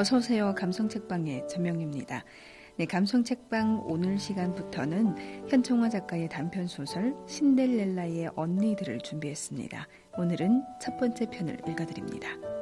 어서 오세요. 감성책방의 전명입니다. 네, 감성책방 오늘 시간부터는 현청화 작가의 단편소설 신데렐라의 언니들을 준비했습니다. 오늘은 첫 번째 편을 읽어드립니다.